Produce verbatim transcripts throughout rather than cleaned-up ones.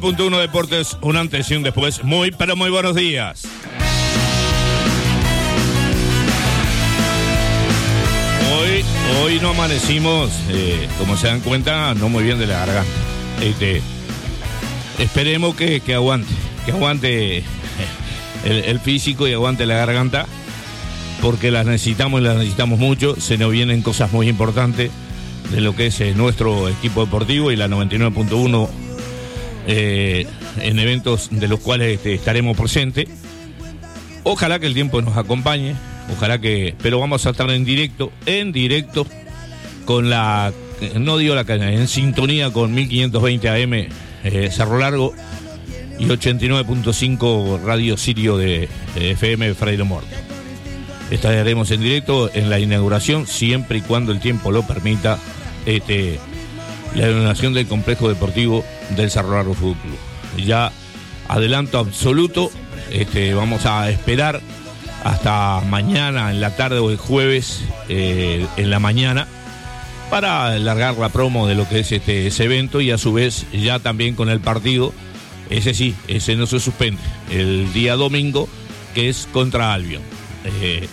Punto uno Deportes, un antes y un después. Muy, pero muy buenos días. Hoy, hoy no amanecimos, eh, como se dan cuenta, no muy bien de la garganta. Este, esperemos que, que aguante, que aguante el, el físico y aguante la garganta, porque las necesitamos y las necesitamos mucho. Se nos vienen cosas muy importantes de lo que es eh, nuestro equipo deportivo y la noventa y nueve punto uno eh, en eventos de los cuales este, estaremos presentes. Ojalá que el tiempo nos acompañe, ojalá que, pero vamos a estar en directo, en directo con la, no digo la cadena, en sintonía con mil quinientos veinte A M eh, Cerro Largo y ochenta y nueve punto cinco Radio Sirio de, de F M Freire Muerto. Estaremos en directo en la inauguración, siempre y cuando el tiempo lo permita, este, la inauguración del complejo deportivo del Cerro Largo Fútbol Club. Ya adelanto absoluto, este, vamos a esperar hasta mañana en la tarde o el jueves eh, en la mañana para largar la promo de lo que es este ese evento, y a su vez ya también con el partido, ese sí, ese no se suspende, el día domingo, que es contra Albion. Eh,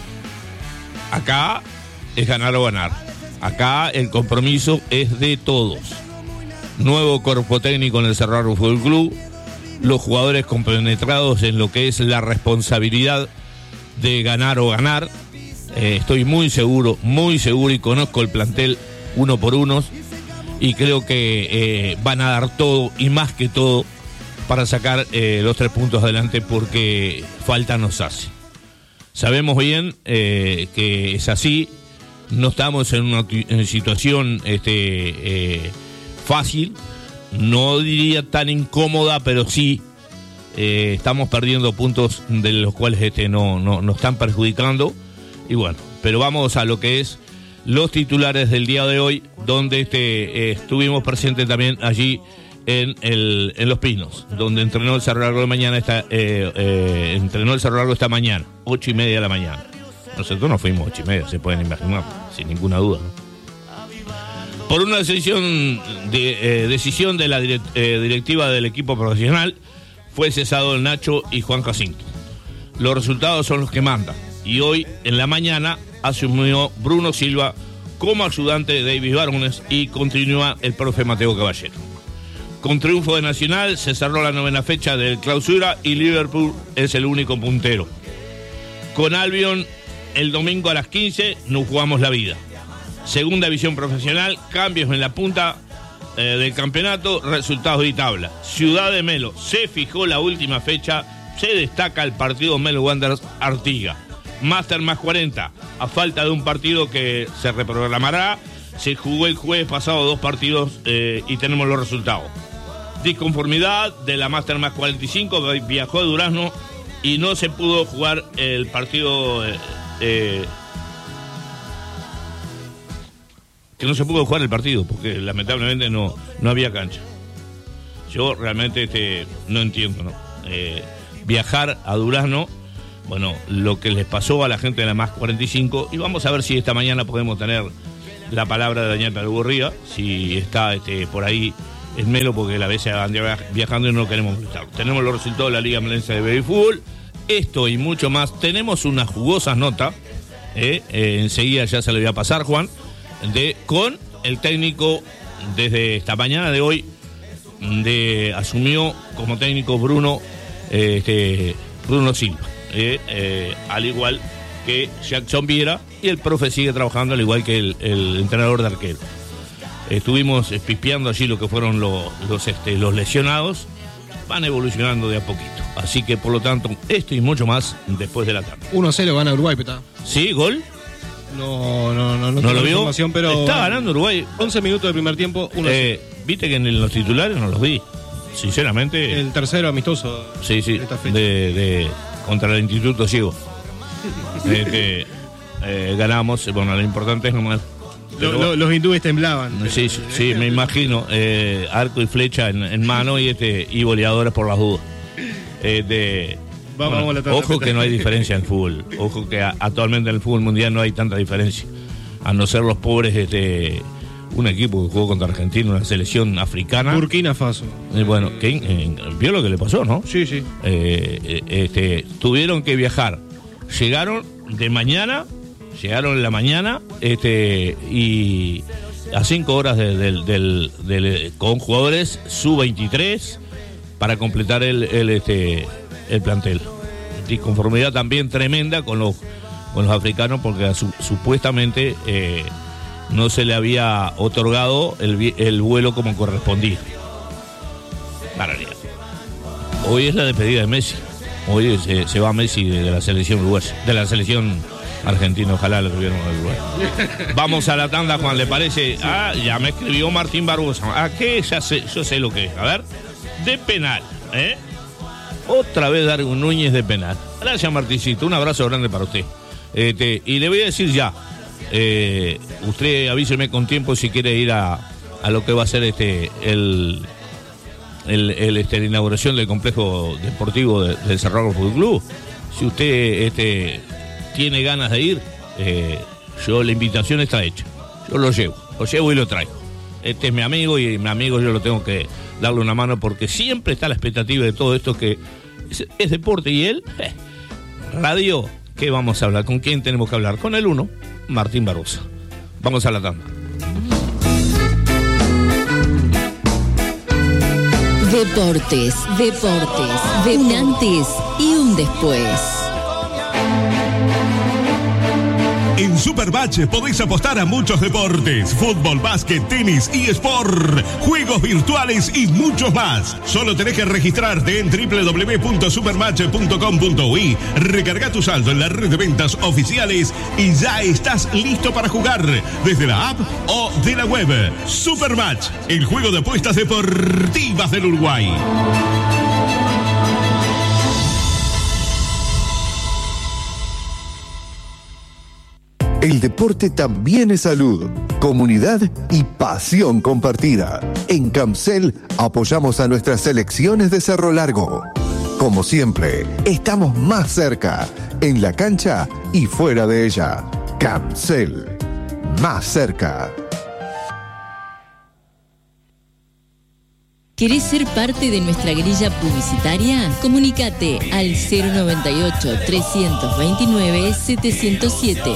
acá es ganar o ganar, acá el compromiso es de todos. Nuevo cuerpo técnico en el Cerro Largo Fútbol Club, los jugadores compenetrados en lo que es la responsabilidad de ganar o ganar. Eh, estoy muy seguro, muy seguro, y conozco el plantel uno por uno, y creo que eh, van a dar todo y más que todo para sacar eh, los tres puntos adelante, porque falta nos hace. Sabemos bien eh, que es así, no estamos en una t- en situación este, eh, fácil, no diría tan incómoda, pero sí eh, estamos perdiendo puntos de los cuales este, no, no, nos están perjudicando. Y bueno, pero vamos a lo que es los titulares del día de hoy, donde este, eh, estuvimos presentes también allí en el en Los Pinos, donde entrenó el Cerro Largo de mañana esta, eh, eh, entrenó el Cerro Largo esta mañana, ocho y media de la mañana. Nosotros nos fuimos ocho y media, se pueden imaginar, sin ninguna duda, ¿no? Por una decisión de, eh, decisión de la direct, eh, directiva del equipo profesional, fue cesado el Nacho y Juan Jacinto. Los resultados son los que mandan, y hoy en la mañana asumió Bruno Silva como ayudante de Davis Barones y continúa el profe Mateo Caballero. Con triunfo de Nacional se cerró la novena fecha del Clausura y Liverpool es el único puntero. Con Albion el domingo a las quince nos jugamos la vida. Segunda división profesional, cambios en la punta eh, del campeonato, resultados y tabla. Ciudad de Melo se fijó la última fecha, se destaca el partido Melo Wanderers Artigas. Máster más cuarenta, a falta de un partido que se reprogramará, se jugó el jueves pasado dos partidos eh, y tenemos los resultados. Disconformidad de la Máster más cuarenta y cinco, viajó a Durazno y no se pudo jugar el partido eh, eh, que no se pudo jugar el partido porque lamentablemente no, no había cancha. Yo realmente este, no entiendo, ¿no? Eh, viajar a Durazno, bueno, lo que les pasó a la gente de la más cuarenta y cinco, y vamos a ver si esta mañana podemos tener la palabra de Daniel Perugorría, si está este, por ahí en Melo, porque la vez anda viajando y no queremos molestar. Tenemos los resultados de la Liga Melense de Baby Fútbol, esto y mucho más. Tenemos unas jugosas notas, eh, eh, enseguida ya se le voy a pasar, Juan, de con el técnico desde esta mañana de hoy, de asumió como técnico Bruno, eh, este, Bruno Silva, eh, eh, al igual que Jackson Viera, y el profe sigue trabajando al igual que el, el entrenador de arquero. Estuvimos pispeando allí lo que fueron los, los, este, los lesionados, van evolucionando de a poquito. Así que, por lo tanto, esto y mucho más después de la tarde. uno a cero gana Uruguay, Peta. ¿Sí? ¿Gol? No, no, no, no, ¿No lo vio? información, pero está ganando Uruguay. once minutos del primer tiempo, uno a cero. Eh, Viste que en los titulares no los vi. Sinceramente. El tercero amistoso. Sí, sí. De, de, de contra el Instituto Ciego. este, eh, ganamos. Bueno, lo importante es nomás. Lo, lo, los hindúes temblaban. Sí, sí, sí, me imagino. Eh, arco y flecha en, en mano y este y goleadores por las dudas. Este, vamos, bueno, vamos a la ojo que no hay diferencia en el fútbol. Ojo que a, actualmente en el fútbol mundial no hay tanta diferencia. A no ser los pobres este, un equipo que jugó contra Argentina, una selección africana. Burkina Faso. Eh, bueno, que, eh, vio lo que le pasó, ¿no? Sí, sí. Eh, eh, este, tuvieron que viajar. Llegaron de mañana, llegaron en la mañana, este, y a cinco horas de, de, de, de, de, con jugadores sub veintitrés para completar el, el, este, el plantel. Disconformidad también tremenda con los, con los africanos porque su, supuestamente eh, no se le había otorgado el, el vuelo como correspondía. Barbaridad. Hoy es la despedida de Messi. Hoy se, se va Messi de, de la selección uruguaya, de la selección argentina. Ojalá lo tuvieron en Uruguay. Vamos a la tanda, Juan, ¿le parece? Ah, ya me escribió Martín Barbosa. ¿A qué? Ya sé, yo sé lo que es. A ver, de penal, ¿eh? Otra vez Darwin Núñez de penal. Gracias, Martincito. Un abrazo grande para usted. Este, y le voy a decir ya. Eh, usted avíseme con tiempo si quiere ir a, a lo que va a ser este el, el, el este, la inauguración del complejo deportivo de, del Cerrado Fútbol Club. Si usted este, tiene ganas de ir, eh, yo la invitación está hecha. Yo lo llevo, lo llevo y lo traigo. Este es mi amigo y mi amigo yo lo tengo que darle una mano porque siempre está la expectativa de todo esto que es, es deporte y él, eh, radio, ¿qué vamos a hablar? ¿Con quién tenemos que hablar? Con el uno, Martín Barbosa. Vamos a la tanda. Deportes, deportes, de un antes y un después. En Supermatch podéis apostar a muchos deportes: fútbol, básquet, tenis, eSport, juegos virtuales y muchos más. Solo tenés que registrarte en doble u doble u doble u punto supermatch punto com punto uy, recarga tu saldo en la red de ventas oficiales y ya estás listo para jugar desde la app o de la web. Supermatch, el juego de apuestas deportivas del Uruguay. El deporte también es salud, comunidad y pasión compartida. En Camcel apoyamos a nuestras selecciones de Cerro Largo. Como siempre, estamos más cerca, en la cancha y fuera de ella. Camcel, más cerca. ¿Querés ser parte de nuestra grilla publicitaria? Comunícate al cero noventa y ocho, trescientos veintinueve, setecientos siete.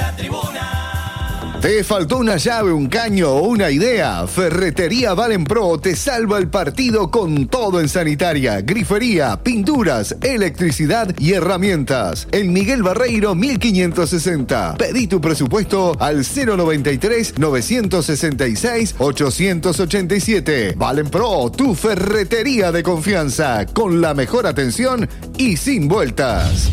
¿Te faltó una llave, un caño o una idea? Ferretería Valenpro te salva el partido con todo en sanitaria, grifería, pinturas, electricidad y herramientas. En Miguel Barreiro mil quinientos sesenta. Pedí tu presupuesto al cero noventa y tres, novecientos sesenta y seis, ochocientos ochenta y siete. Valenpro, tu ferretería de confianza, con la mejor atención y sin vueltas.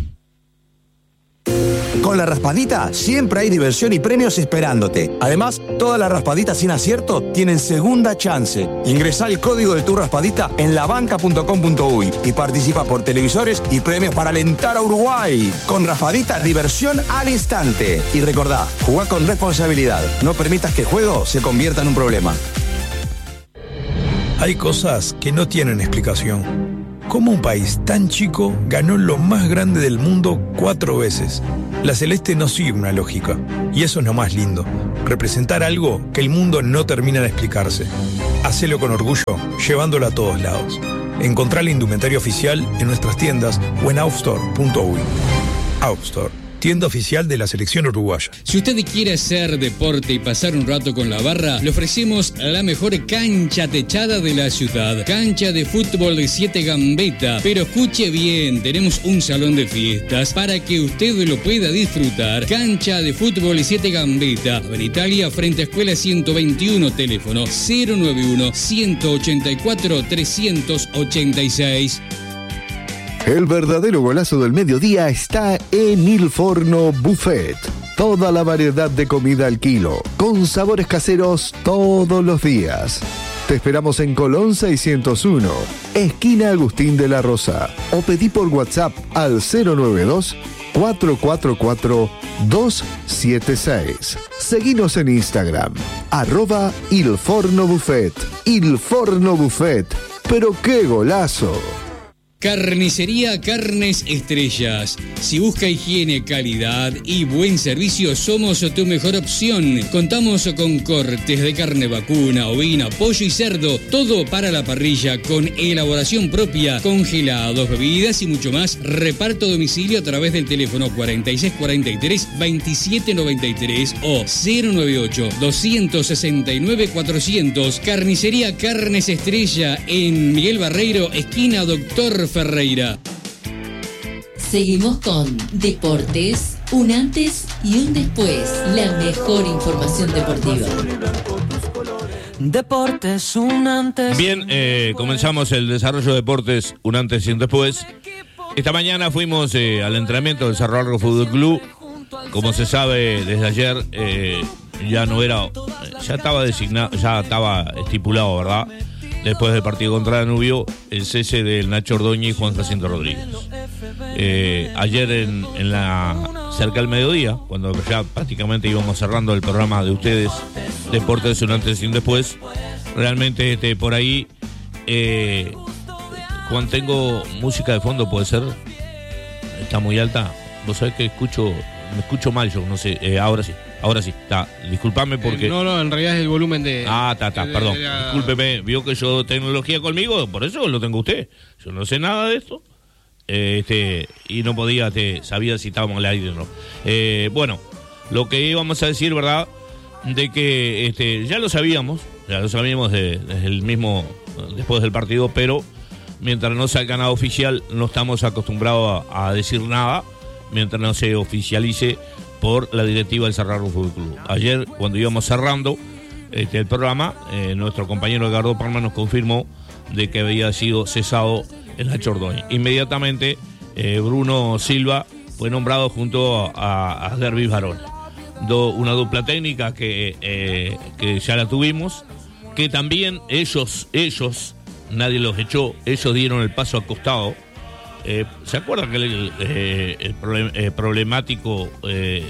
Con la raspadita siempre hay diversión y premios esperándote. Además, todas las raspaditas sin acierto tienen segunda chance. Ingresá el código de tu raspadita en labanca punto com punto uy y participa por televisores y premios para alentar a Uruguay. Con raspadita, diversión al instante. Y recordá, jugá con responsabilidad. No permitas que el juego se convierta en un problema. Hay cosas que no tienen explicación. ¿Cómo un país tan chico ganó lo más grande del mundo cuatro veces? La Celeste no sigue una lógica, y eso es lo más lindo, representar algo que el mundo no termina de explicarse. Hacelo con orgullo, llevándolo a todos lados. Encontrá la indumentaria oficial en nuestras tiendas o en outstore punto uy. Outstore, tienda oficial de la selección uruguaya. Si usted quiere hacer deporte y pasar un rato con la barra, le ofrecemos la mejor cancha techada de la ciudad. Cancha de fútbol de siete Gambetta. Pero escuche bien, tenemos un salón de fiestas para que usted lo pueda disfrutar. Cancha de fútbol de siete Gambetta. En Italia, frente a Escuela ciento veintiuno, teléfono cero noventa y uno, ciento ochenta y cuatro, trescientos ochenta y seis. El verdadero golazo del mediodía está en Il Forno Buffet. Toda la variedad de comida al kilo, con sabores caseros todos los días. Te esperamos en Colón seiscientos uno, esquina Agustín de la Rosa. O pedí por WhatsApp al cero noventa y dos, cuatro cuatro cuatro, dos siete seis. Seguinos en Instagram, arroba Il Forno Buffet. Il Forno Buffet. Pero qué golazo. Carnicería Carnes Estrellas. Si busca higiene, calidad y buen servicio, somos tu mejor opción. Contamos con cortes de carne vacuna, ovina, pollo y cerdo. Todo para la parrilla con elaboración propia, congelados, bebidas y mucho más. Reparto a domicilio a través del teléfono cuarenta y seis cuarenta y tres, veintisiete noventa y tres o cero noventa y ocho, doscientos sesenta y nueve, cuatrocientos. Carnicería Carnes Estrella en Miguel Barreiro, esquina Doctor Ferreira. Seguimos con Deportes, un antes y un después. La mejor información deportiva. Deportes, un antes. Bien, eh, comenzamos el desarrollo de Deportes, un antes y un después. Esta mañana fuimos eh, al entrenamiento del Cerro Largo Fútbol Club. Como se sabe, desde ayer eh, ya no era, ya estaba designado, ya estaba estipulado, ¿verdad? Después del partido contra Danubio, el cese del Nacho Ordóñez y Juan Jacinto Rodríguez. Eh, ayer en, en la cerca del mediodía, cuando ya prácticamente íbamos cerrando el programa de ustedes, Deportes un antes y un después, realmente este, por ahí, eh, Juan, tengo música de fondo, ¿puede ser? Está muy alta. Vos sabés que escucho, me escucho mal yo, no sé, eh, ahora sí. Ahora sí, está. Disculpame porque... Eh, no, no, en realidad es el volumen de... Ah, está, está, perdón. De la... Discúlpeme, vio que yo tecnología conmigo, por eso lo tengo usted. Yo no sé nada de esto. Eh, este y no podía, te, sabía si estábamos al aire o no. Eh, bueno, lo que íbamos a decir, ¿verdad? De que este, ya lo sabíamos, ya lo sabíamos de, desde el mismo, después del partido, pero mientras no salga nada oficial, no estamos acostumbrados a, a decir nada, mientras no se oficialice por la directiva del Cerro Largo Fútbol Club. Ayer, cuando íbamos cerrando este, el programa, eh, nuestro compañero Edgardo Palma nos confirmó de que había sido cesado el Nacho Ordóñez. Inmediatamente, eh, Bruno Silva fue nombrado junto a, a Dervis Barone. Do, una dupla técnica que, eh, que ya la tuvimos, que también ellos, ellos, nadie los echó, ellos dieron el paso al costado. Eh, ¿Se acuerdan que el, eh, el problem, eh, problemático eh,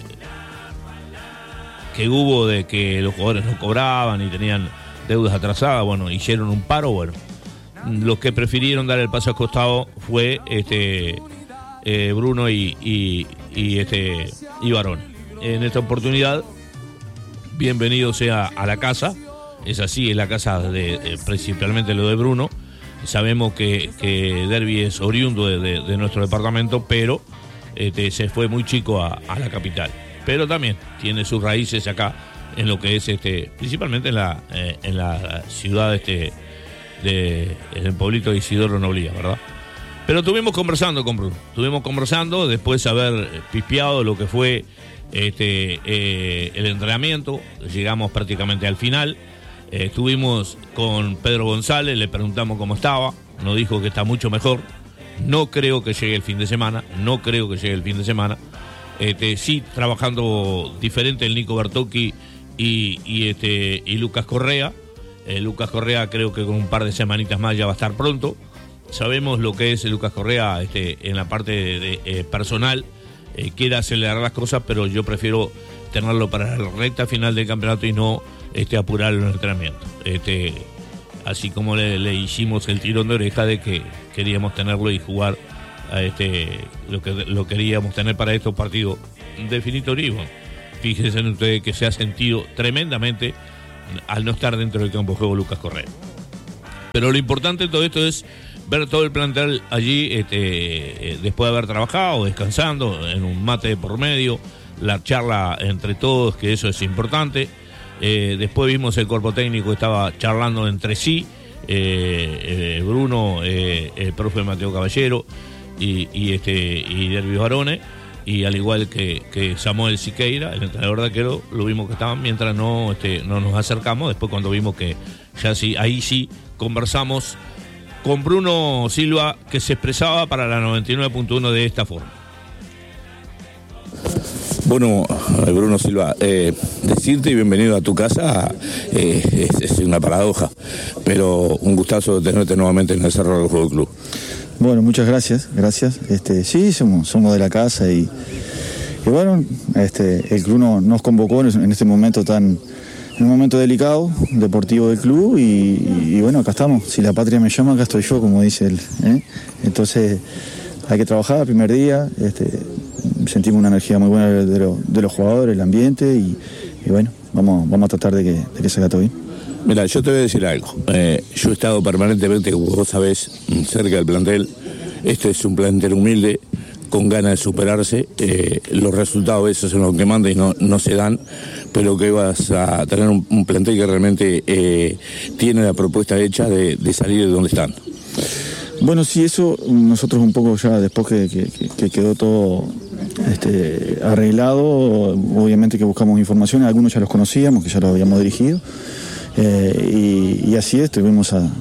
que hubo de que los jugadores no cobraban y tenían deudas atrasadas? Bueno, hicieron un paro. Bueno, los que prefirieron dar el paso al costado fue este eh, Bruno y, y, y este y Barone. En esta oportunidad, bienvenido sea a la casa. Es así, es la casa de, eh, principalmente lo de Bruno. Sabemos que, que Derby es oriundo de, de, de nuestro departamento, pero este, se fue muy chico a, a la capital. Pero también tiene sus raíces acá, en lo que es este, principalmente en la, eh, en la ciudad este, de, en el pueblito de Isidoro Noblía, ¿verdad? Pero estuvimos conversando con Bruno, estuvimos conversando después de haber pispeado lo que fue este, eh, el entrenamiento, llegamos prácticamente al final. Eh, estuvimos con Pedro González, le preguntamos cómo estaba, nos dijo que está mucho mejor. No creo que llegue el fin de semana, no creo que llegue el fin de semana. Este, sí, trabajando diferente el Nico Bertocchi y, y, este, y Lucas Correa. Eh, Lucas Correa creo que con un par de semanitas más ya va a estar pronto. Sabemos lo que es Lucas Correa este, en la parte de, de, eh, personal, eh, quiere acelerar las cosas, pero yo prefiero tenerlo para la recta final del campeonato y no este, apurarlo en el entrenamiento. Este, así como le, le hicimos el tirón de oreja de que queríamos tenerlo y jugar a este, lo que lo queríamos tener para estos partidos definitorios. Fíjense en ustedes que se ha sentido tremendamente al no estar dentro del campo de juego Lucas Correa. Pero lo importante de todo esto es ver todo el plantel allí este, después de haber trabajado, descansando, en un mate de por medio, la charla entre todos, que eso es importante. Eh, después vimos el cuerpo técnico estaba charlando entre sí, eh, eh, Bruno, eh, el profe Mateo Caballero y, y, este, y Dervis Barone, y al igual que, que Samuel Siqueira, el entrenador de arquero, lo vimos que estaban mientras no, este, no nos acercamos. Después cuando vimos que ya sí, ahí sí conversamos con Bruno Silva, que se expresaba para la noventa y nueve punto uno de esta forma. Bueno, Bruno Silva, eh, decirte bienvenido a tu casa eh, es, es una paradoja, pero un gustazo tenerte nuevamente en el Cerro Largo Fútbol Club. Bueno, muchas gracias, gracias. Este, sí, somos, somos de la casa y, y bueno, este, el club no, nos convocó en este momento tan, en un momento delicado, deportivo del club y, y, y bueno, acá estamos. Si la patria me llama, acá estoy yo, como dice él. ¿eh? Entonces hay que trabajar el primer día. Este, sentimos una energía muy buena de, lo, de los jugadores, el ambiente y, y bueno, vamos, vamos a tratar de que, de que salga todo bien. Mira, yo te voy a decir algo. Eh, yo he estado permanentemente, como vos sabés, cerca del plantel. Este es un plantel humilde, con ganas de superarse. Eh, los resultados esos son los que mandan y no, no se dan, pero que vas a tener un, un plantel que realmente eh, tiene la propuesta hecha de, de salir de donde están. Bueno, sí, eso nosotros un poco ya después que, que, que quedó todo este, arreglado, obviamente que buscamos información, algunos ya los conocíamos, que ya los habíamos dirigido, eh, y, y así es, tuvimos a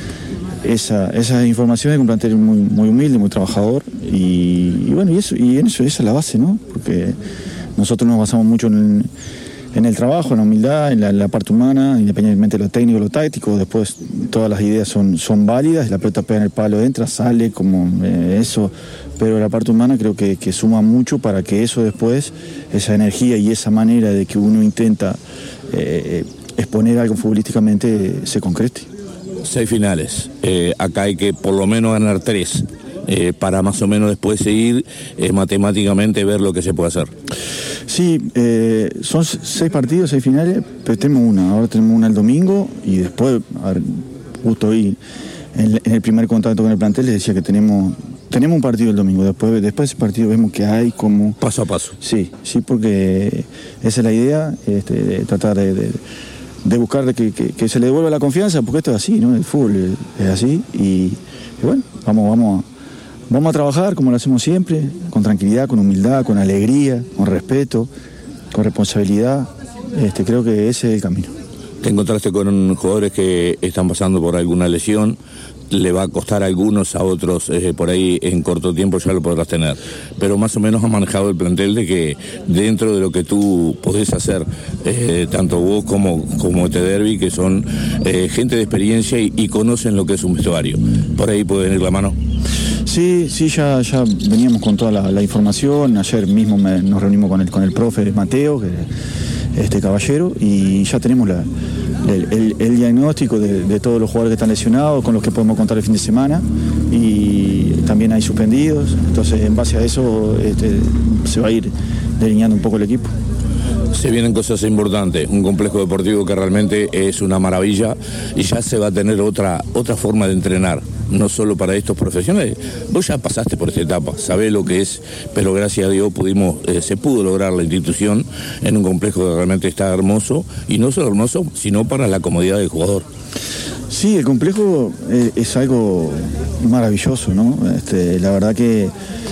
esa, esas informaciones de un plantel muy, muy humilde, muy trabajador, y, y bueno, y, eso, y en eso esa es la base, ¿no? Porque nosotros nos basamos mucho en, en el trabajo, en la humildad, en la, en la parte humana, independientemente de lo técnico, lo táctico. Después todas las ideas son, son válidas, la pelota pega en el palo, entra, sale, como eh, eso, pero la parte humana creo que, que suma mucho para que eso después, esa energía y esa manera de que uno intenta eh, exponer algo futbolísticamente, se concrete. Seis finales, eh, acá hay que por lo menos ganar tres. Eh, para más o menos después seguir eh, matemáticamente ver lo que se puede hacer. Sí, eh, son seis partidos, seis finales, pero tenemos una, ahora tenemos una el domingo y después, a ver, justo hoy en, en el primer contacto con el plantel les decía que tenemos tenemos un partido el domingo, después, después de ese partido vemos que hay como... Paso a paso. Sí, sí, porque esa es la idea, este, de tratar de... de de buscar de que, que, que se le devuelva la confianza, porque esto es así, ¿no? El fútbol es, es así y, y bueno, vamos, vamos a... Vamos a trabajar como lo hacemos siempre, con tranquilidad, con humildad, con alegría, con respeto, con responsabilidad. Este, creo que ese es el camino. Te encontraste con jugadores que están pasando por alguna lesión, le va a costar a algunos, a otros eh, por ahí en corto tiempo ya lo podrás tener. Pero más o menos has manejado el plantel de que dentro de lo que tú podés hacer, eh, tanto vos como, como este derbi, que son eh, gente de experiencia y, y conocen lo que es un vestuario. ¿Por ahí puede venir la mano? Sí, sí, ya, ya veníamos con toda la, la información. Ayer mismo me, nos reunimos con el, con el profe Mateo, que, este caballero, y ya tenemos la, el, el, el diagnóstico de, de todos los jugadores que están lesionados, con los que podemos contar el fin de semana, y también hay suspendidos. Entonces, en base a eso, este, se va a ir delineando un poco el equipo. Se vienen cosas importantes, un complejo deportivo que realmente es una maravilla y ya se va a tener otra, otra forma de entrenar, no solo para estos profesionales. Vos ya pasaste por esta etapa, sabés lo que es, pero gracias a Dios pudimos, eh, se pudo lograr la institución en un complejo que realmente está hermoso, y no solo hermoso, sino para la comodidad del jugador. Sí, el complejo eh, es algo maravilloso, ¿no? Este, la verdad que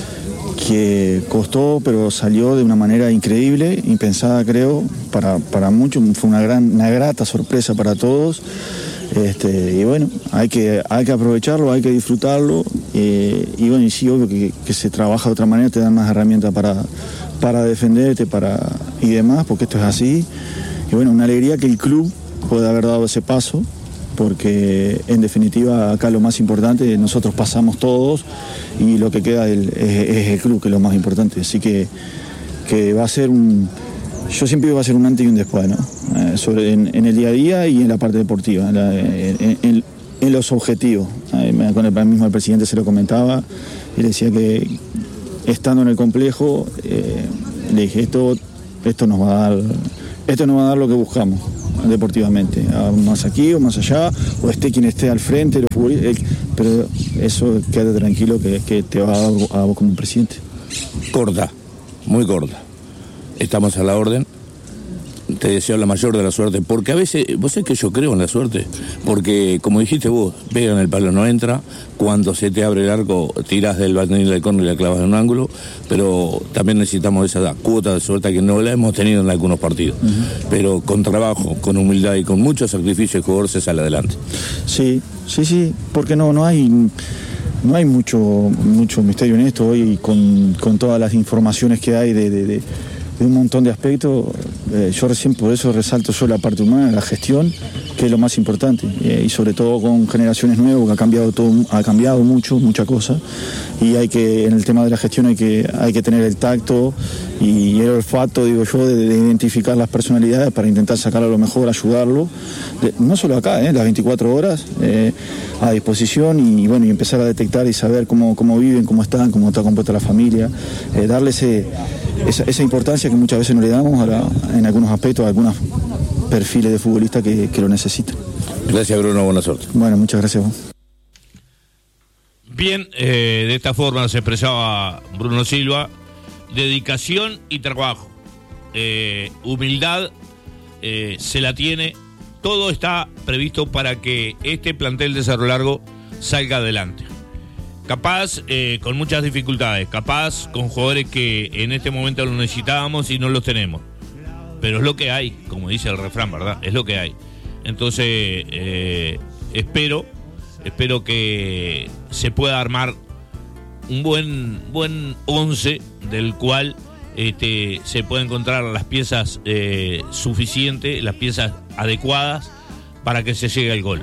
que costó, pero salió de una manera increíble, impensada creo, para, para muchos, fue una gran, una grata sorpresa para todos. Este, y bueno, hay que, hay que aprovecharlo, hay que disfrutarlo, eh, y bueno, y sí, obvio que, que se trabaja de otra manera, te dan más herramientas para, para defenderte para, y demás, porque esto es así. Y bueno, una alegría que el club pueda haber dado ese paso, porque en definitiva acá lo más importante, nosotros pasamos todos y lo que queda es, es el club, que es lo más importante. Así que, que va a ser un, yo siempre digo va a ser un antes y un después, ¿no? Eh, sobre, en, en el día a día y en la parte deportiva, en, la, en, en, en los objetivos. Eh, con el mismo el presidente se lo comentaba y le decía que estando en el complejo, eh, le dije, esto, esto nos va a dar, esto nos va a dar lo que buscamos deportivamente, más aquí o más allá, o esté quien esté al frente, pero eso quédate tranquilo que, que te va a dar a vos como presidente. Corta, muy corta. Estamos a la orden. Te deseo la mayor de la suerte, porque a veces, vos sabés que yo creo en la suerte, porque como dijiste vos, pega en el palo, no entra, cuando se te abre el arco, tirás del batín del córner y la clavas en un ángulo, pero también necesitamos esa cuota de suerte que no la hemos tenido en algunos partidos, uh-huh. Pero con trabajo, con humildad y con mucho sacrificio el jugador se sale adelante. Sí, sí, sí, porque no, no hay... No hay mucho, mucho misterio en esto hoy, con, con todas las informaciones que hay de, de, de, de un montón de aspectos. Eh, yo recién por eso resalto yo la parte humana, la gestión, que es lo más importante, eh, y sobre todo con generaciones nuevas, que ha cambiado todo, ha cambiado mucho, mucha cosa, y hay que, en el tema de la gestión hay que, hay que tener el tacto y el olfato, digo yo, de, de identificar las personalidades para intentar sacarlo a lo mejor, ayudarlo, de, no solo acá, eh, las veinticuatro horas eh, a disposición, y bueno, y empezar a detectar y saber cómo, cómo viven, cómo están, cómo está compuesta la familia, eh, darle ese, esa, esa importancia que muchas veces no le damos a la, en algunos aspectos, a algunos perfiles de futbolistas que, que lo necesitan. Gracias, Bruno, buena suerte. Bueno, muchas gracias a vos. Bien, eh, de esta forma se expresaba Bruno Silva. Dedicación y trabajo, eh, humildad, eh, se la tiene. Todo está previsto para que este plantel de Cerro Largo salga adelante. Capaz eh, con muchas dificultades, capaz con jugadores que en este momento lo necesitábamos y no los tenemos. Pero es lo que hay, como dice el refrán, ¿verdad? Es lo que hay. Entonces, eh, espero, espero que se pueda armar un buen, buen once del cual este, se pueda encontrar las piezas eh, suficientes, las piezas adecuadas para que se llegue al gol.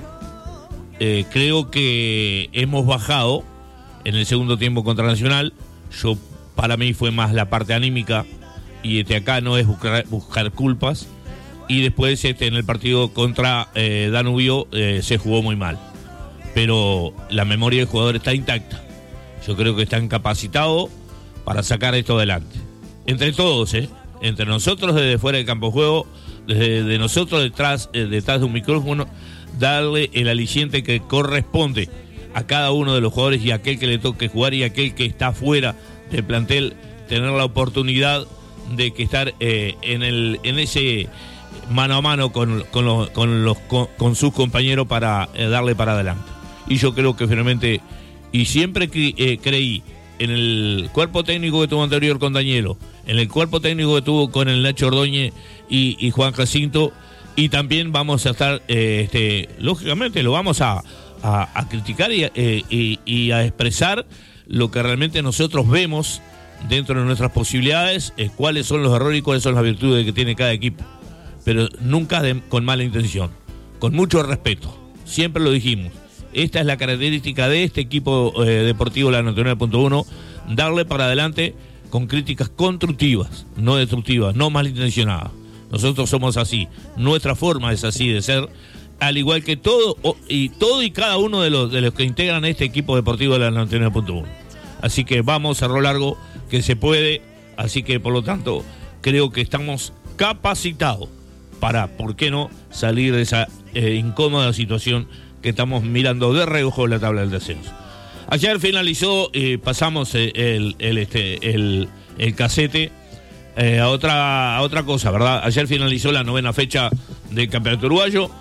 Eh, creo que hemos bajado en el segundo tiempo contra Nacional. Yo, para mí fue más la parte anímica, y este acá no es buscar, buscar culpas. Y después este en el partido contra eh, Danubio eh, se jugó muy mal, pero la memoria del jugador está intacta. Yo creo que están capacitados para sacar esto adelante, entre todos, ¿eh? Entre nosotros desde fuera del campo de juego, desde de nosotros detrás, eh, detrás de un micrófono, darle el aliciente que corresponde a cada uno de los jugadores, y a aquel que le toque jugar y a aquel que está fuera del plantel, tener la oportunidad de que estar eh, en el en ese mano a mano con, con, los, con, los, con, con sus compañeros para eh, darle para adelante. Y yo creo que finalmente, y siempre cre, eh, creí en el cuerpo técnico que tuvo anterior con Dañelo, en el cuerpo técnico que tuvo con el Nacho Ordóñez y, y Juan Jacinto, y también vamos a estar, eh, este, lógicamente lo vamos a, a, a criticar y, eh, y, y a expresar lo que realmente nosotros vemos dentro de nuestras posibilidades, eh, cuáles son los errores y cuáles son las virtudes que tiene cada equipo, pero nunca de, con mala intención, con mucho respeto. Siempre lo dijimos, esta es la característica de este equipo eh, deportivo, la noventa y nueve punto uno, darle para adelante con críticas constructivas, no destructivas, no malintencionadas. Nosotros somos así, nuestra forma es así de ser, al igual que todo y todo y cada uno de los de los que integran este equipo deportivo de la noventa y nueve punto uno. Así que vamos, Cerro Largo, que se puede. Así que, por lo tanto, creo que estamos capacitados para, ¿por qué no?, salir de esa eh, incómoda situación que estamos mirando de reojo en la tabla del descenso. Ayer finalizó, eh, pasamos el, el, el, este, el, el casete eh, a, otra, a otra cosa, ¿verdad? Ayer finalizó la novena fecha del Campeonato Uruguayo,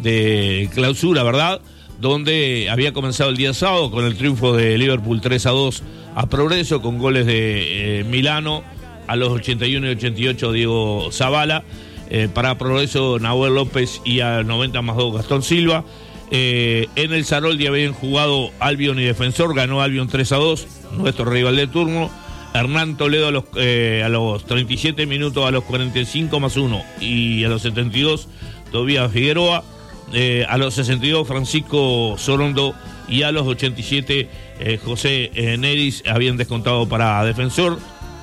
de clausura, ¿verdad?, donde había comenzado el día sábado con el triunfo de Liverpool tres a dos a Progreso, con goles de eh, Milano a los ochenta y uno y ochenta y ocho Diego Zavala, eh, para Progreso Nahuel López, y a noventa más dos Gastón Silva. Eh, en el Saroldi habían jugado Albion y Defensor, ganó Albion tres a dos, nuestro rival de turno. Hernán Toledo a los, eh, a los treinta y siete minutos, a los cuarenta y cinco más uno y a los setenta y dos Tobías Figueroa. Eh, a los sesenta y dos Francisco Sorondo, y a los ochenta y siete eh, José eh, Neris habían descontado para Defensor.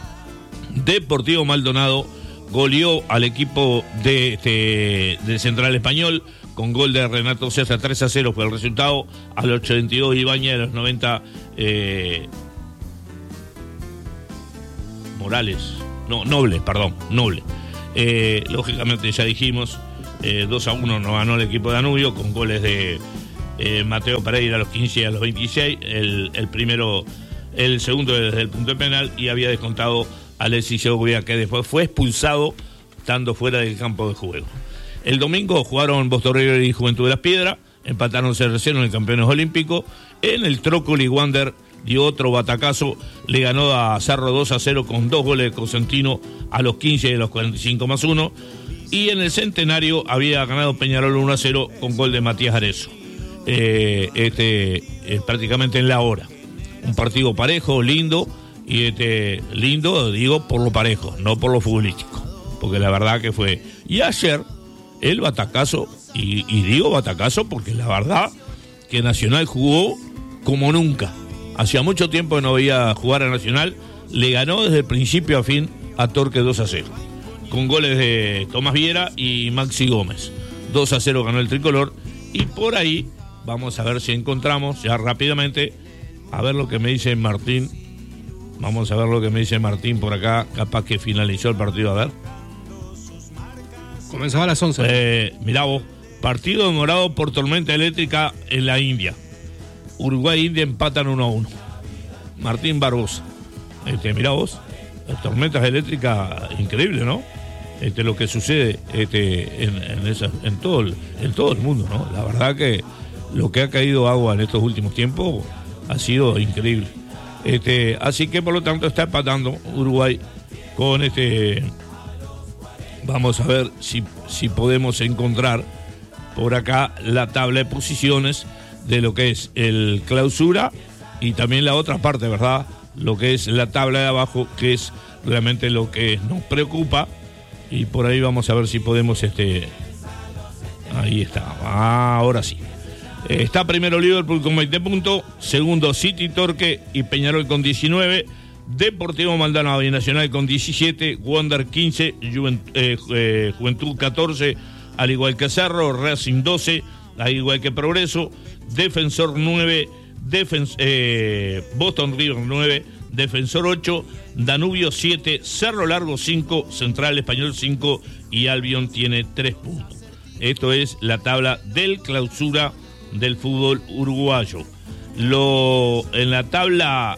Deportivo Maldonado goleó al equipo de, este, de Central Español con gol de Renato César, tres a cero fue el resultado. A los ochenta y dos Ibañez, a los noventa eh, Morales, no, Noble, perdón, Noble. Eh, lógicamente ya dijimos, Eh, dos a uno nos ganó el equipo de Danubio con goles de eh, Mateo Pereira a los quince y a los veintiséis, el, el primero, el segundo desde el punto de penal, y había descontado Alexis Segovia, que después fue expulsado estando fuera del campo de juego. El domingo jugaron Boston River y Juventud de las Piedras, empataron cero a cero en el Campeones Olímpicos. En el Trócoli Wander dio otro batacazo, le ganó a Cerro dos a cero con dos goles de Cosentino a los quince y a los cuarenta y cinco más uno. Y en el Centenario había ganado Peñarol uno a cero con gol de Matías Arezo. Eh, este, eh, prácticamente en la hora. Un partido parejo, lindo, y este, lindo, digo, por lo parejo, no por lo futbolístico, porque la verdad que fue. Y ayer, el batacazo Y, y digo batacazo porque la verdad que Nacional jugó como nunca. Hacía mucho tiempo que no veía jugar a Nacional. Le ganó desde el principio a fin a Torque dos a cero. Con goles de Tomás Viera y Maxi Gómez. dos a cero ganó el tricolor. Y por ahí vamos a ver si encontramos ya rápidamente. A ver lo que me dice Martín. Vamos a ver lo que me dice Martín por acá. Capaz que finalizó el partido. A ver. Comenzaba a las once. Eh, mirá vos. Partido demorado por tormenta eléctrica en la India. Uruguay e India empatan uno a uno. Martín Barbosa. Este, mirá vos. Las tormentas eléctricas, increíble, ¿no? Este, lo que sucede este, en, en, esa, en, todo el, en todo el mundo, ¿no? La verdad que lo que ha caído agua en estos últimos tiempos ha sido increíble. Este, así que por lo tanto está empatando Uruguay con este. Vamos a ver si, si podemos encontrar por acá la tabla de posiciones de lo que es el clausura y también la otra parte, ¿verdad? Lo que es la tabla de abajo, que es realmente lo que nos preocupa. Y por ahí vamos a ver si podemos, este... Ahí está, ah, ahora sí. Eh, está primero Liverpool con veinte puntos, segundo City, Torque y Peñarol con diecinueve, Deportivo Maldonado y Nacional con diecisiete, Wander quince, Juvent- eh, eh, Juventud catorce, al igual que Cerro, Racing doce, al igual que Progreso, Defensor nueve, Defens- eh, Boston River nueve, Defensor ocho, Danubio siete, Cerro Largo cinco, Central Español cinco y Albion tiene tres puntos. Esto es la tabla del clausura del fútbol uruguayo. Lo, en la tabla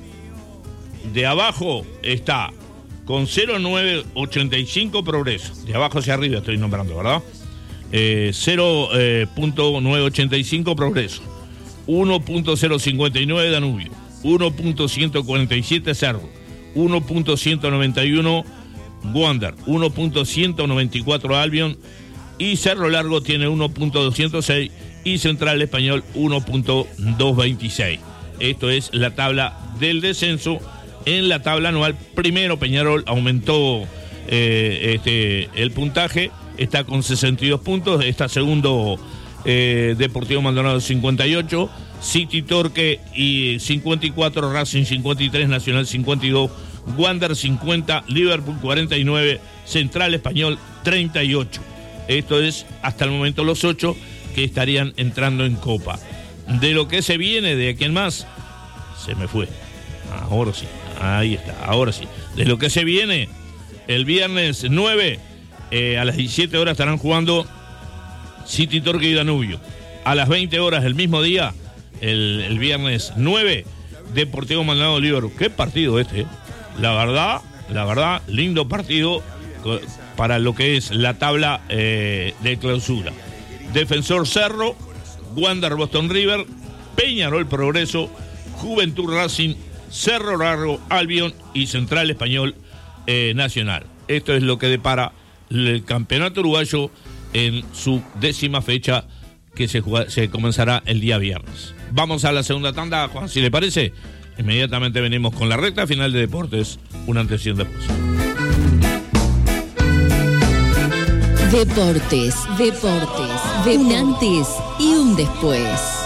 de abajo está con cero nueve ochenta y cinco Progreso. De abajo hacia arriba estoy nombrando, ¿verdad? Eh, cero punto novecientos ochenta y cinco Progreso. uno punto cero cincuenta y nueve Danubio. uno punto ciento cuarenta y siete Cerro. uno punto ciento noventa y uno Wander. uno punto ciento noventa y cuatro Albion. Y Cerro Largo tiene uno punto doscientos seis y Central Español uno punto doscientos veintiséis. Esto es la tabla del descenso. En la tabla anual, primero Peñarol aumentó eh, este, el puntaje, está con sesenta y dos puntos, está segundo eh, Deportivo Maldonado cincuenta y ocho, City Torque y cincuenta y cuatro, Racing cincuenta y tres, Nacional cincuenta y dos, Wander cincuenta, Liverpool cuarenta y nueve, Central Español treinta y ocho. Esto es hasta el momento los ocho que estarían entrando en Copa. De lo que se viene, de aquí en más, se me fue. Ahora sí, ahí está, ahora sí. De lo que se viene, el viernes nueve, eh, a las diecisiete horas estarán jugando City Torque y Danubio. A las veinte horas el mismo día, el, el viernes nueve, Deportivo Maldonado Liverpool. Qué partido este, eh. La verdad, la verdad, lindo partido para lo que es la tabla eh, de clausura. Defensor Cerro, Wander Boston River, Peñarol Progreso, Juventud Racing, Cerro Largo Albion y Central Español eh, Nacional. Esto es lo que depara el campeonato uruguayo en su décima fecha que se, juega, se comenzará el día viernes. Vamos a la segunda tanda, Juan, si le parece. Inmediatamente venimos con la recta final de deportes, una antes y un después. Deportes, deportes, de un antes y un después.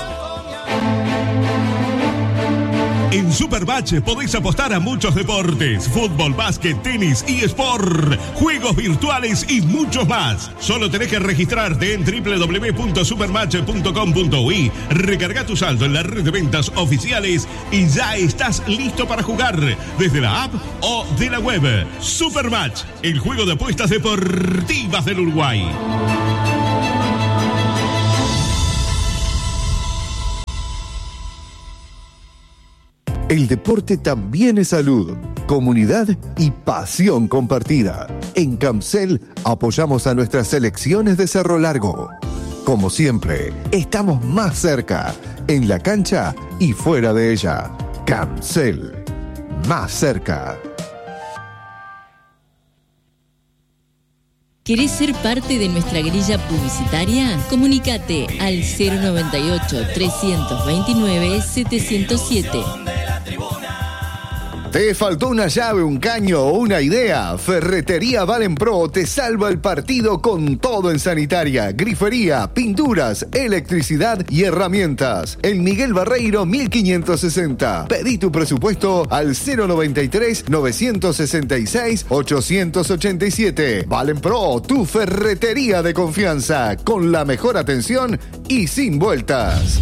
En Superbatch podéis apostar a muchos deportes: fútbol, básquet, tenis y sport, juegos virtuales y muchos más. Solo tenés que registrarte en doble u doble u doble u punto supermatch punto com punto uy, recarga tu saldo en la red de ventas oficiales y ya estás listo para jugar desde la app o de la web. Supermatch, el juego de apuestas deportivas del Uruguay. El deporte también es salud, comunidad y pasión compartida. En Camcel apoyamos a nuestras selecciones de Cerro Largo. Como siempre, estamos más cerca, en la cancha y fuera de ella. Camcel, más cerca. ¿Querés ser parte de nuestra grilla publicitaria? Comunícate al cero noventa y ocho, trescientos veintinueve, setecientos siete. ¿Te faltó una llave, un caño o una idea? Ferretería Valen Pro te salva el partido con todo en sanitaria, grifería, pinturas, electricidad y herramientas. En Miguel Barreiro mil quinientos sesenta. Pedí tu presupuesto al cero noventa y tres, novecientos sesenta y seis, ochocientos ochenta y siete. Valen Pro, tu ferretería de confianza, con la mejor atención y sin vueltas.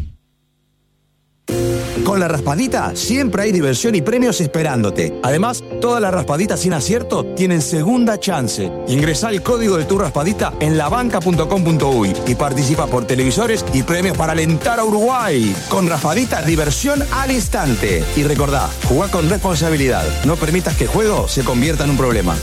Con la raspadita siempre hay diversión y premios esperándote. Además, todas las raspaditas sin acierto tienen segunda chance. Ingresá el código de tu raspadita en labanca punto com punto uy y participa por televisores y premios para alentar a Uruguay. Con raspadita, diversión al instante. Y recordá, jugá con responsabilidad. No permitas que el juego se convierta en un problema.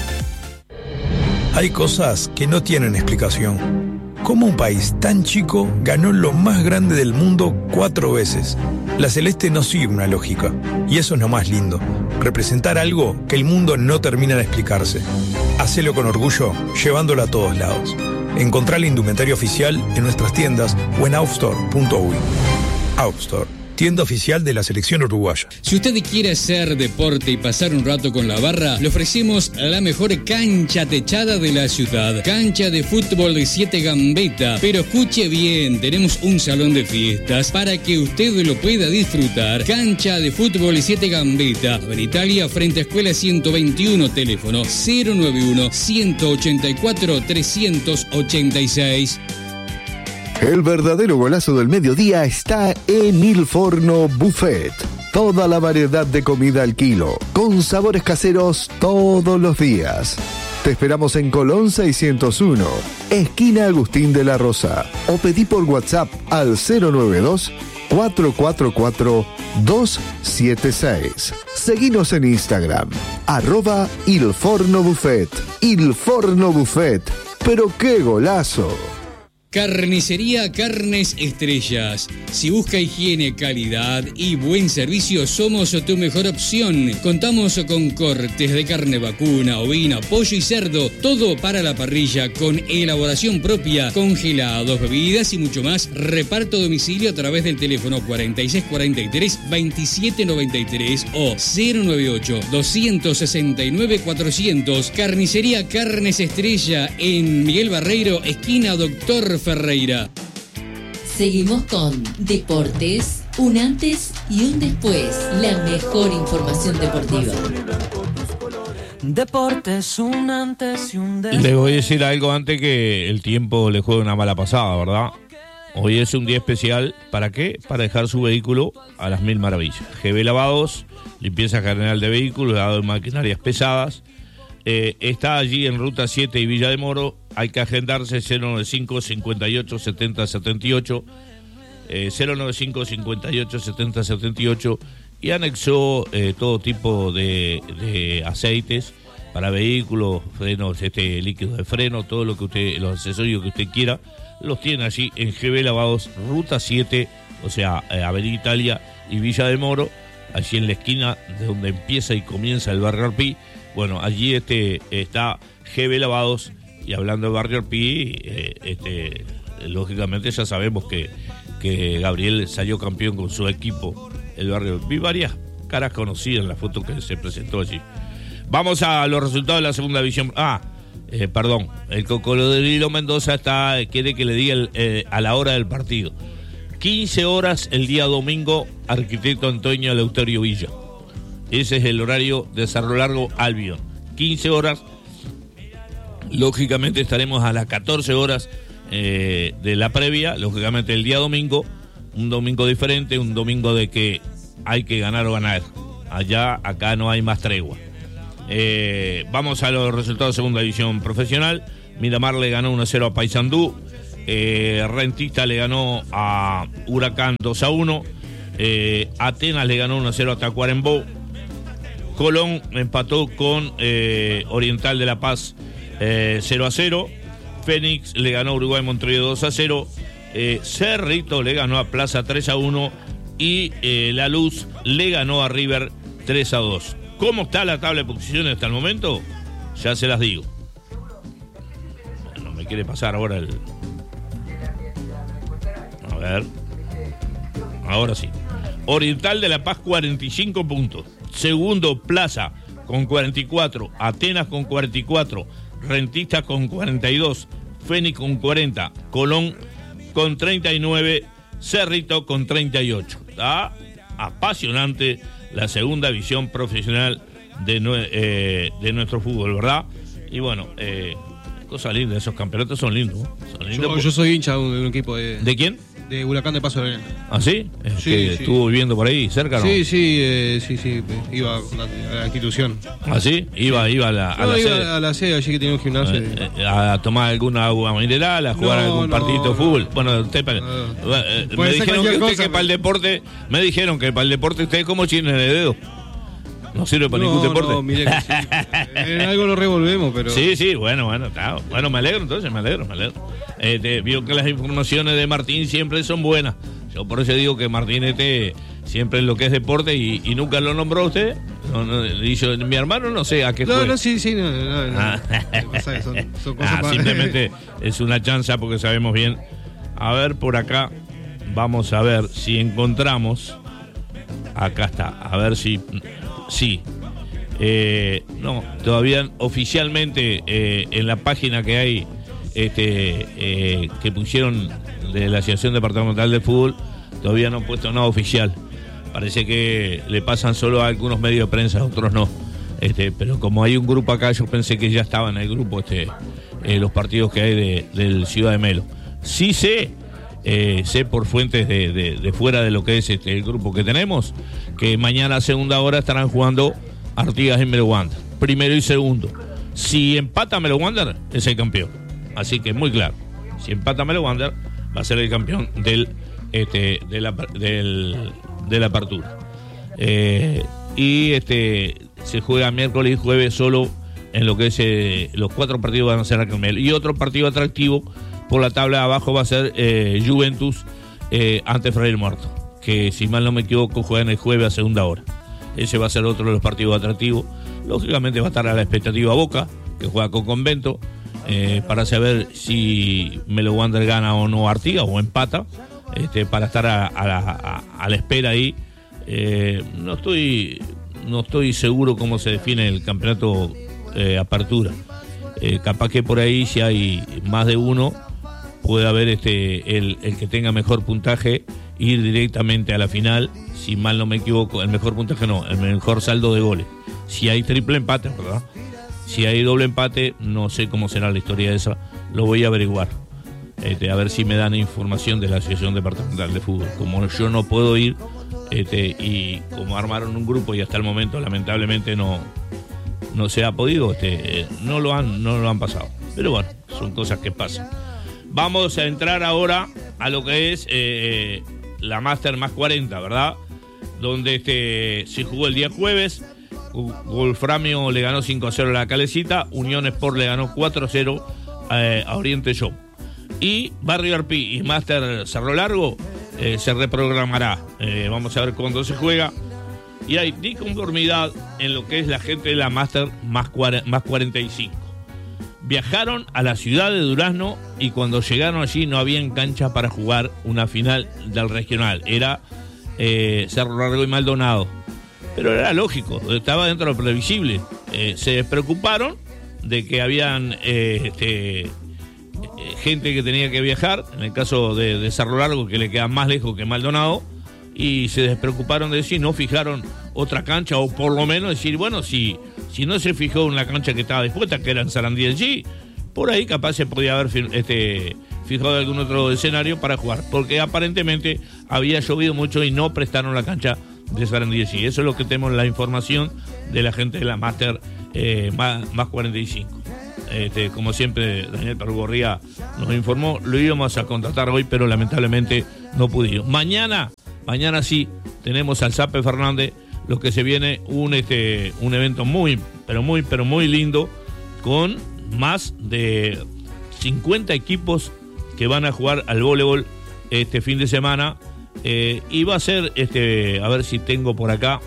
Hay cosas que no tienen explicación. ¿Cómo un país tan chico ganó lo más grande del mundo cuatro veces? La Celeste no sigue una lógica. Y eso es lo más lindo. Representar algo que el mundo no termina de explicarse. Hacelo con orgullo, llevándolo a todos lados. Encontrá la indumentaria oficial en nuestras tiendas o en outstore punto uy. Outstore, tienda oficial de la selección uruguaya. Si usted quiere hacer deporte y pasar un rato con la barra, le ofrecemos la mejor cancha techada de la ciudad. Cancha de fútbol de siete Gambetta. Pero escuche bien, tenemos un salón de fiestas para que usted lo pueda disfrutar. Cancha de fútbol de siete Gambetta. En Italia, frente a Escuela ciento veintiuno, teléfono cero noventa y uno, ciento ochenta y cuatro, trescientos ochenta y seis. El verdadero golazo del mediodía está en Il Forno Buffet. Toda la variedad de comida al kilo, con sabores caseros todos los días. Te esperamos en Colón seiscientos uno, esquina Agustín de la Rosa. O pedí por WhatsApp al cero noventa y dos, cuatro cuatro cuatro, dos siete seis. Seguinos en Instagram, arroba Il Forno Buffet. Il Forno Buffet. Pero qué golazo. Carnicería Carnes Estrellas. Si busca higiene, calidad y buen servicio, somos tu mejor opción. Contamos con cortes de carne vacuna, ovina, pollo y cerdo. Todo para la parrilla con elaboración propia, congelados, bebidas y mucho más. Reparto a domicilio a través del teléfono cuarenta y seis cuarenta y tres, veintisiete noventa y tres o cero noventa y ocho, doscientos sesenta y nueve, cuatrocientos. Carnicería Carnes Estrella en Miguel Barreiro, esquina Doctor Ferreira. Seguimos con Deportes, un antes y un después. La mejor información deportiva. Deportes, un antes y un después. Le voy a decir algo antes que el tiempo le juegue una mala pasada, ¿verdad? Hoy es un día especial. ¿Para qué? Para dejar su vehículo a las mil maravillas. G B Lavados, limpieza general de vehículos, lavado de maquinarias pesadas. Eh, está allí en Ruta siete y Villa de Moro. Hay que agendarse cero noventa y cinco, cincuenta y ocho, setenta, setenta y ocho. Eh, cero noventa y cinco, cincuenta y ocho, setenta, setenta y ocho. Y anexó eh, todo tipo de, de aceites para vehículos, frenos, este líquido de freno, todo lo que usted, los accesorios que usted quiera, los tiene allí en G B Lavados, Ruta siete, o sea, eh, Avenida Italia y Villa de Moro, allí en la esquina de donde empieza y comienza el barrio Arpí. Bueno, allí este está G B Lavados. Y hablando de Barrio Arpí, eh, este, lógicamente ya sabemos que, que Gabriel salió campeón con su equipo, el Barrio Arpí. Vi varias caras conocidas en la foto que se presentó allí. Vamos a los resultados de la segunda división. Ah, eh, perdón, el Cocodrilo Mendoza está, quiere que le diga el, eh, a la hora del partido. quince horas el día domingo, Arquitecto Antonio Eleuterio Villa. Ese es el horario de Cerro Largo Albion. quince horas. Lógicamente estaremos a las catorce horas eh, de la previa, lógicamente el día domingo, un domingo diferente, un domingo de que hay que ganar o ganar. Allá, acá no hay más tregua. Eh, vamos a los resultados de segunda división profesional. Miramar le ganó uno a cero a Paysandú, eh, Rentista le ganó a Huracán dos a uno, eh, Atenas le ganó uno a cero a Tacuarembó, Colón empató con eh, Oriental de La Paz Eh, cero a cero, Fénix le ganó a Uruguay Montevideo dos a cero, eh, Cerrito le ganó a Plaza tres a uno y eh, La Luz le ganó a River tres a dos. ¿Cómo está la tabla de posiciones hasta el momento? Ya se las digo. Bueno, me quiere pasar ahora el... A ver. Ahora sí. Oriental de La Paz cuarenta y cinco puntos. Segundo, Plaza con cuarenta y cuatro, Atenas con cuarenta y cuatro, Rentistas con cuarenta y dos, Fénix con cuarenta, Colón con treinta y nueve, Cerrito con treinta y ocho. Está apasionante la segunda división profesional de, eh, de nuestro fútbol, ¿verdad? Y bueno, eh, cosas lindas, esos campeonatos son lindos, ¿no? Son lindos yo, porque... yo soy hincha de un, de un equipo de... ¿De quién? De Huracán de Paso de Belén. ¿Ah, sí? ¿Es sí, que sí. estuvo viviendo por ahí, cerca, no? Sí, sí, eh, sí, sí, iba a la, a la institución. ¿Ah, sí? Iba, iba a la, a no, la iba sede. a la sede, allí que tenía un gimnasio. Eh, eh, a tomar alguna agua mineral, a jugar No, algún no, partido de no. fútbol. Bueno, usted, pa- Ah. eh, me Puede ser dijeron que, cualquier usted cosa, que para el deporte, me dijeron que para el deporte usted es como chino de dedo. No sirve para No, ningún deporte. no, mire que sí. En algo lo revolvemos, pero... Sí, sí, bueno, bueno, está. Bueno, me alegro entonces, me alegro, me alegro. Eh, te- vio que las informaciones de Martín siempre son buenas. Yo por eso digo que Martín este siempre en lo que es deporte y, y nunca lo nombró usted. No, no, y yo, mi hermano no sé a qué No, fue. no, sí, sí, no, no, no. Ah. Lo que pasa es que son, son cosas Ah, para- simplemente es una chanza porque sabemos bien. A ver, por acá, vamos a ver si encontramos. Acá está, a ver si. Sí. Eh, no, todavía oficialmente eh, en la página que hay este eh, que pusieron de la Asociación Departamental de Fútbol, todavía no han puesto nada oficial. Parece que le pasan solo a algunos medios de prensa, a otros no. Este, pero como hay un grupo acá, yo pensé que ya estaba en el grupo este, eh, los partidos que hay de, del Ciudad de Melo. Sí sé, eh, sé por fuentes de, de, de fuera de lo que es este, el grupo que tenemos, que mañana a segunda hora estarán jugando Artigas y Melo Wander, primero y segundo. Si empata Melo Wander, es el campeón. Así que muy claro, si empata Melo Wander, va a ser el campeón del, este, de, la, del, de la apertura. Eh, y este se juega miércoles y jueves solo en lo que es eh, los cuatro partidos van a ser acá en Melo. Y otro partido atractivo por la tabla de abajo va a ser eh, Juventus eh, ante Freire Muerto, que si mal no me equivoco juegan el jueves a segunda hora. Ese va a ser otro de los partidos atractivos. Lógicamente va a estar a la expectativa Boca, que juega con Convento, eh, para saber si Melo Wander gana o no Artigas o empata, este, para estar a, a, la, a, a la espera ahí. Eh, no estoy no estoy seguro cómo se define el campeonato eh, apertura. Eh, capaz que por ahí, si hay más de uno, puede haber este el, el que tenga mejor puntaje ir directamente a la final. Si mal no me equivoco, el mejor puntaje no, el mejor saldo de goles. Si hay triple empate, ¿verdad? Si hay doble empate, no sé cómo será la historia esa, lo voy a averiguar. Este, a ver si me dan información de la Asociación Departamental de Fútbol. Como yo no puedo ir, este, y como armaron un grupo y hasta el momento lamentablemente no, no se ha podido, este, eh, no lo han, no lo han pasado. Pero bueno, son cosas que pasan. Vamos a entrar ahora a lo que es eh, la Master más cuarenta, ¿verdad? Donde este se jugó el día jueves. Wolframio le ganó cinco a cero a la Calecita, Unión Sport le ganó cuatro a cero eh, a Oriente Show. Y Barrio Arpí y Master Cerro Largo eh, se reprogramará. Eh, vamos a ver cuándo se juega. Y hay disconformidad en lo que es la gente de la Master más, más cuarenta y cinco. Viajaron a la ciudad de Durazno y cuando llegaron allí no habían cancha para jugar una final del regional. Era eh, Cerro Largo y Maldonado. Pero era lógico, estaba dentro de lo previsible. Eh, se preocuparon de que habían eh, este, eh, gente que tenía que viajar, en el caso de, de Cerro Largo, que le queda más lejos que Maldonado, y se despreocuparon de decir, no fijaron otra cancha, o por lo menos decir, bueno, si, si no se fijó en la cancha que estaba dispuesta, que era en Sarandí allí, por ahí capaz se podía haber este, fijado algún otro escenario para jugar, porque aparentemente había llovido mucho y no prestaron la cancha de Sarandí allí. Eso es lo que tenemos la información de la gente de la Master eh, más, más cuarenta y cinco. Este, como siempre, Daniel Perugorría nos informó, lo íbamos a contratar hoy, pero lamentablemente no pudimos. Mañana, mañana sí, tenemos al Zape Fernández, lo que se viene un, este, un evento muy, pero muy, pero muy lindo, con más de cincuenta equipos que van a jugar al voleibol este fin de semana. Eh, y va a ser, este, a ver si tengo por acá,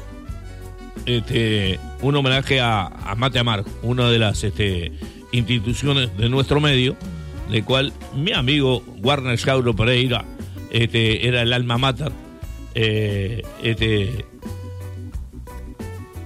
este, un homenaje a, a Mate Amargo, una de las este, instituciones de nuestro medio, de cual mi amigo Warner Jauro Pereira este, era el alma mater. Eh, este,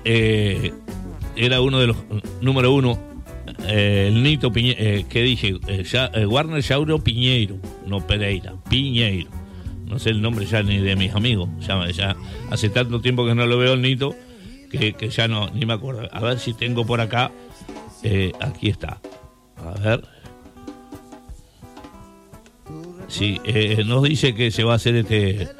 eh, era uno de los número uno, eh, el Nito Piñeiro, eh, que dije, eh, ya, eh, Warner Yauro Piñeiro, no Pereira, Piñeiro. No sé el nombre ya ni de mis amigos, ya, ya hace tanto tiempo que no lo veo el Nito, que, que ya no, ni me acuerdo. A ver si tengo por acá, eh, aquí está, a ver. Sí, eh, nos dice que se va a hacer este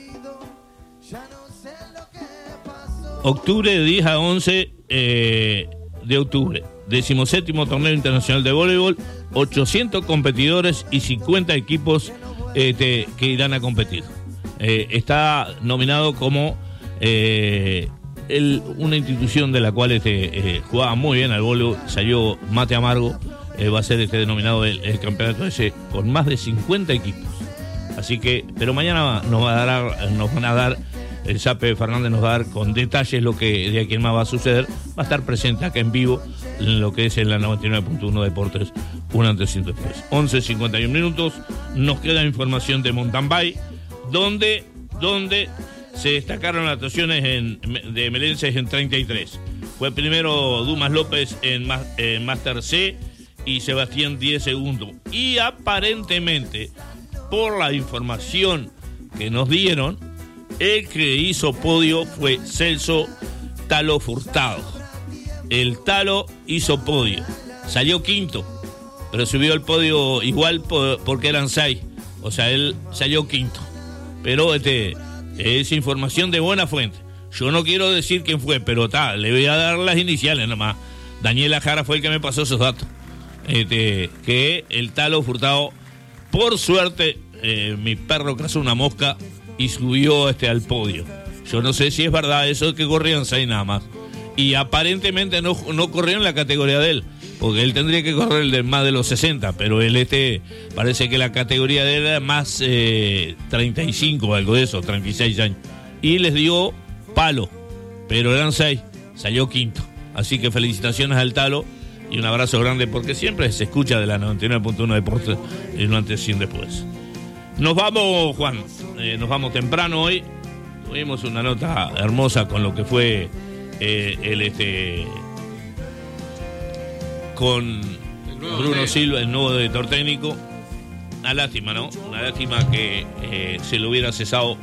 octubre de diez a once eh, de octubre, decimoséptimo torneo internacional de voleibol, ochocientos competidores y cincuenta equipos este, que irán a competir. Eh, está nominado como eh, el, una institución de la cual este, eh, jugaba muy bien al voleibol, salió Mate Amargo. Eh, va a ser este denominado el, el campeonato ese con más de cincuenta equipos. Así que, pero mañana nos, va a dar, nos van a dar, el Sape Fernández nos va a dar con detalles lo que de aquí en más va a suceder. Va a estar presente acá en vivo en lo que es en la noventa y nueve punto uno Deportes, un antes y un después. once cincuenta y uno minutos, nos queda información de mountain bike, donde, donde se destacaron las actuaciones en, de Melenses en treinta y tres. Fue primero Dumas López en, en Master C, y Sebastián diez segundos. Y aparentemente, por la información que nos dieron, el que hizo podio fue Celso Talo Furtado. El Talo hizo podio. Salió quinto, pero subió al podio igual por, porque eran seis. O sea, él salió quinto. Pero este es información de buena fuente. Yo no quiero decir quién fue, pero ta, le voy a dar las iniciales nomás. Daniela Jara fue el que me pasó esos datos. Este, que el Talo Furtado, por suerte, eh, mi perro cazó una mosca y subió este al podio. Yo no sé si es verdad eso de que corrían seis nada más. Y aparentemente no, no corrió en la categoría de él, porque él tendría que correr el de más de los sesenta, pero él este parece que la categoría de él era más eh, treinta y cinco o algo de eso, treinta y seis años. Y les dio palo, pero eran seis, salió quinto. Así que felicitaciones al Talo. Y un abrazo grande, porque siempre se escucha de la noventa y nueve punto uno Deportes, y no antes sin después. Nos vamos, Juan, eh, nos vamos temprano hoy. Tuvimos una nota hermosa con lo que fue eh, el este con Bruno Silva, el nuevo director técnico. Una lástima, ¿no? Una lástima que eh, se lo hubiera cesado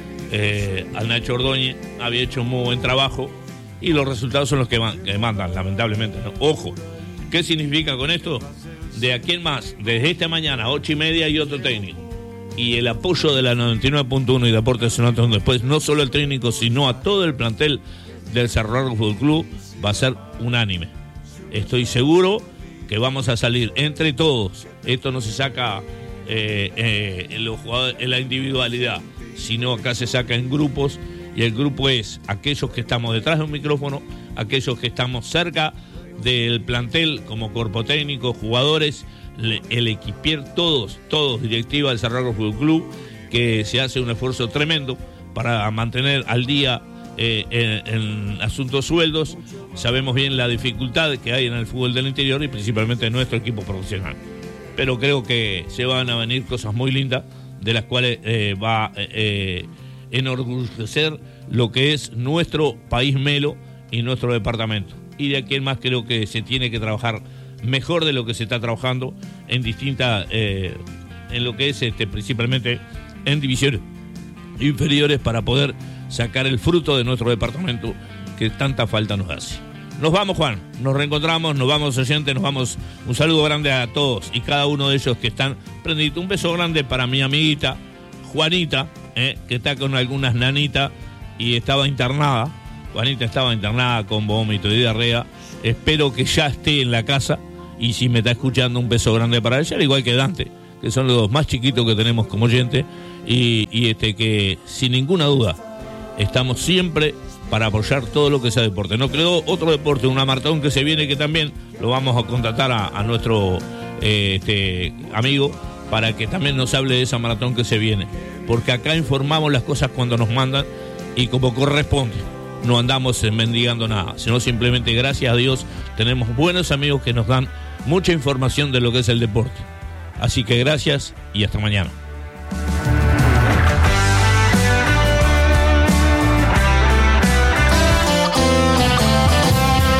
eh, al Nacho Ordóñez. Había hecho un muy buen trabajo y los resultados son los que, man, que mandan, lamentablemente, ¿no? Ojo. ¿Qué significa con esto? De aquí en más, desde esta mañana, ocho y media y otro técnico. Y el apoyo de la noventa y nueve punto uno y Deportes un antes después, no solo al técnico, sino a todo el plantel del Cerro Largo Fútbol Club, va a ser unánime. Estoy seguro que vamos a salir entre todos. Esto no se saca eh, eh, en, los jugadores, en la individualidad, sino acá se saca en grupos, y el grupo es aquellos que estamos detrás de un micrófono, aquellos que estamos cerca del plantel como cuerpo técnico, jugadores, el equipier, todos, todos, directiva del Cerro Largo Fútbol Club, que se hace un esfuerzo tremendo para mantener al día eh, en, en asuntos sueldos. Sabemos bien la dificultad que hay en el fútbol del interior y principalmente en nuestro equipo profesional. Pero creo que se van a venir cosas muy lindas, de las cuales eh, va a eh, enorgullecer lo que es nuestro país Melo y nuestro departamento. Y de aquí en más creo que se tiene que trabajar mejor de lo que se está trabajando en distintas, eh, en lo que es este, principalmente en divisiones inferiores, para poder sacar el fruto de nuestro departamento que tanta falta nos hace. Nos vamos, Juan, nos reencontramos, nos vamos, oyentes, nos vamos. Un saludo grande a todos y cada uno de ellos que están prendidos. Un beso grande para mi amiguita Juanita, eh, que está con algunas nanitas y estaba internada. Juanita estaba internada con vómito y diarrea. Espero que ya esté en la casa, y si me está escuchando, un beso grande para ella, al igual que Dante, que son los dos más chiquitos que tenemos como oyente, y, y este que sin ninguna duda estamos siempre para apoyar todo lo que sea deporte. No creo otro deporte, una maratón que se viene, que también lo vamos a contratar a, a nuestro eh, este, amigo para que también nos hable de esa maratón que se viene, porque acá informamos las cosas cuando nos mandan y como corresponde. No andamos mendigando nada, sino simplemente, gracias a Dios, tenemos buenos amigos que nos dan mucha información de lo que es el deporte. Así que gracias y hasta mañana.